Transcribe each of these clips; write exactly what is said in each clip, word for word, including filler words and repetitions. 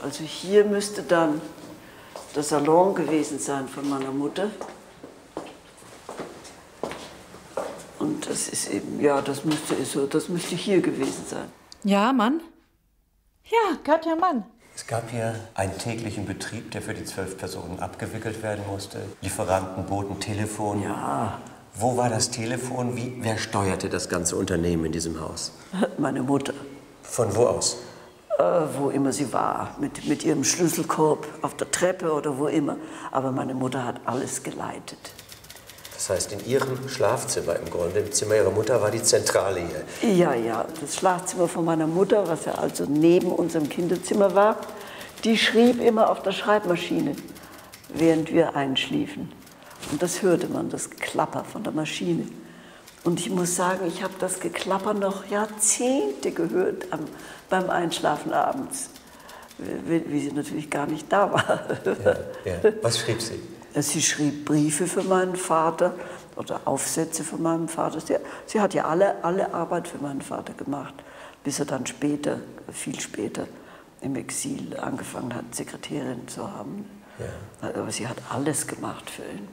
Also hier müsste dann der Salon gewesen sein von meiner Mutter. Und das ist eben, ja, das müsste, so, das müsste hier gewesen sein. Ja, Mann? Ja, Katja Mann. Es gab hier einen täglichen Betrieb, der für die zwölf Personen abgewickelt werden musste. Lieferanten, Boten, Telefon. Ja. Wo war das Telefon? Wie, wer steuerte das ganze Unternehmen in diesem Haus? Meine Mutter. Von wo aus? Äh, wo immer sie war, mit, mit ihrem Schlüsselkorb auf der Treppe oder wo immer. Aber meine Mutter hat alles geleitet. Das heißt, in Ihrem Schlafzimmer im Grunde, im Zimmer Ihrer Mutter, war die Zentrale hier? Ja, ja, das Schlafzimmer von meiner Mutter, was ja also neben unserem Kinderzimmer war, die schrieb immer auf der Schreibmaschine, während wir einschliefen. Und das hörte man, das Geklapper von der Maschine. Und ich muss sagen, ich habe das Geklapper noch Jahrzehnte gehört am, beim Einschlafen abends, wie, wie sie natürlich gar nicht da war. Ja, ja. Was schrieb sie? Sie schrieb Briefe für meinen Vater oder Aufsätze für meinen Vater. Sie, sie hat ja alle, alle Arbeit für meinen Vater gemacht, bis er dann später, viel später, im Exil angefangen hat, Sekretärin zu haben. Ja. Aber sie hat alles gemacht für ihn.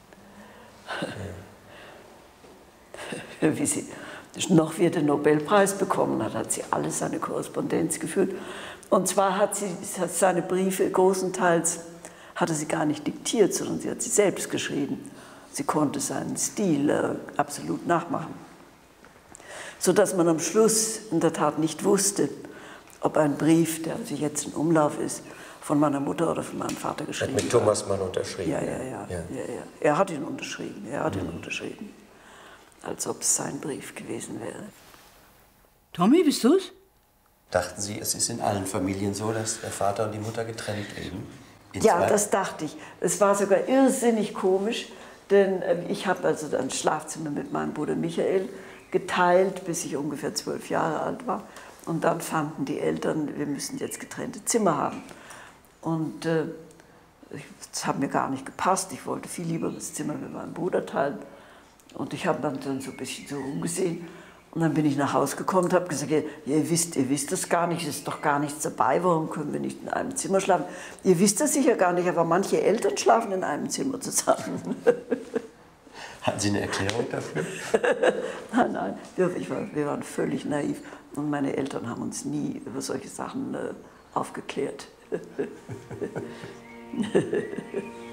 Ja. Wie sie noch wieder den Nobelpreis bekommen hat, hat sie alle seine Korrespondenz geführt. Und zwar hat sie hat seine Briefe großenteils hatte sie gar nicht diktiert, sondern sie hat sie selbst geschrieben. Sie konnte seinen Stil äh, absolut nachmachen. Sodass man am Schluss in der Tat nicht wusste, ob ein Brief, der also jetzt in Umlauf ist, von meiner Mutter oder von meinem Vater geschrieben hat mit Thomas Mann unterschrieben? Ja, ja, ja, ja. ja, ja. Er hat ihn unterschrieben, er hat mhm. ihn unterschrieben. Als ob es sein Brief gewesen wäre. Tommy, bist du's? Dachten Sie, es ist in allen Familien so, dass der Vater und die Mutter getrennt leben? Ja, das dachte ich. Es war sogar irrsinnig komisch, denn ich habe also ein Schlafzimmer mit meinem Bruder Michael geteilt, bis ich ungefähr zwölf Jahre alt war. Und dann fanden die Eltern, wir müssen jetzt getrennte Zimmer haben. Und äh, das hat mir gar nicht gepasst. Ich wollte viel lieber das Zimmer mit meinem Bruder teilen. Und ich habe dann so ein bisschen so rumgesehen. Und dann bin ich nach Hause gekommen und habe gesagt, ihr, ihr wisst, ihr wisst das gar nicht, es ist doch gar nichts dabei, warum können wir nicht in einem Zimmer schlafen? Ihr wisst das sicher gar nicht, aber manche Eltern schlafen in einem Zimmer zusammen. Hatten Sie eine Erklärung dafür? Nein, nein, wir, ich war, wir waren völlig naiv und meine Eltern haben uns nie über solche Sachen äh, aufgeklärt.